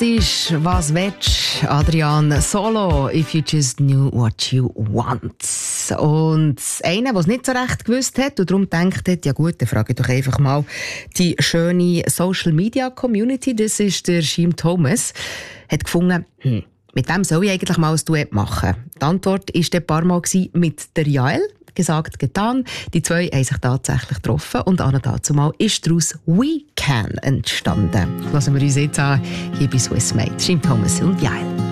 fantastisch. Was willst du, Adrian Solo, if you just knew what you want? Und einer, der es nicht so recht gewusst hat und darum gedacht hat, ja gut, dann frage ich doch einfach mal die schöne Social-Media-Community, das ist der Jim Thomas, hat gefunden, mit dem soll ich eigentlich mal ein Duett machen. Die Antwort war ein paar Mal mit der Jael. Gesagt, getan. Die zwei haben sich tatsächlich getroffen und dazu mal ist daraus «We Can» entstanden. Lassen wir uns jetzt an, hier bei Swiss Made, Jim Thomas und Jael.